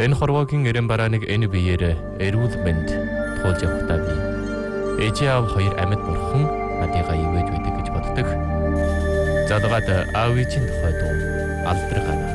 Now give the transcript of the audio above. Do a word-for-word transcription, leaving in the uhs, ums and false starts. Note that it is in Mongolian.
Энэ хорвоогийн эрэм барааныг энэ биеэр эрүүл мэнд туулж явахдаа би ээжээ аав хоёр амьд бурхан надыгаа ивэж байдаг гэж боддог. Задгаад аав ээжийн тухай дуу алдрах